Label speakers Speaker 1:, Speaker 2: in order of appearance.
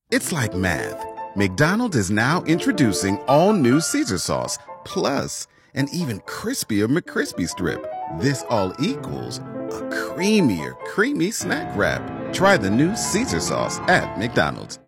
Speaker 1: It's like math. McDonald's is now introducing all new Caesar sauce, plus an even crispier McCrispy strip. This all equals a creamier, creamy snack wrap. Try the new Caesar sauce at McDonald's.